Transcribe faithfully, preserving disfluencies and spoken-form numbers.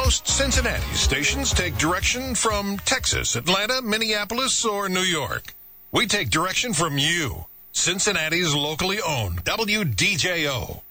Most Cincinnati stations take direction from Texas, Atlanta, Minneapolis, or New York. We take direction from you, Cincinnati's locally owned W D J O.